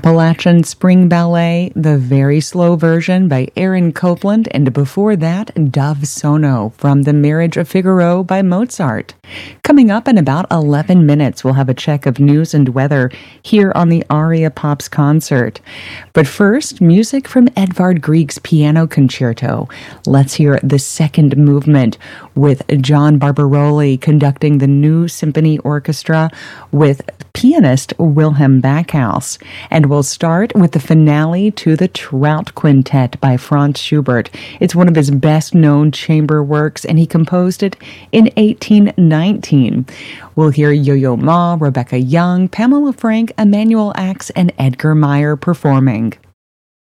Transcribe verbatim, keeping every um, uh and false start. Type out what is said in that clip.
Appalachian Spring Ballet, the very slow version by Aaron Copland, and before that, Dove Sono from The Marriage of Figaro by Mozart. Coming up in about eleven minutes, we'll have a check of news and weather here on the Aria Pops concert. But first, music from Edvard Grieg's Piano Concerto. Let's hear the second movement with John Barbaroli conducting the New Symphony Orchestra with pianist Wilhelm Backhaus. And we'll start with the finale to the Trout Quintet by Franz Schubert. It's one of his best-known chamber works, and he composed it in eighteen nineteen. We'll hear Yo-Yo Ma, Rebecca Young, Pamela Frank, Emanuel Ax, and Edgar Meyer performing.